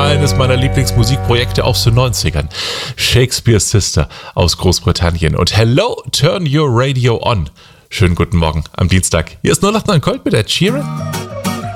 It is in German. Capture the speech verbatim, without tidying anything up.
eines meiner Lieblingsmusikprojekte aus den neunzigern. Shakespeare's Sister aus Großbritannien. Und Hello, Turn Your Radio On. Schönen guten Morgen am Dienstag. Hier ist null acht neun Gold mit der Sheeran.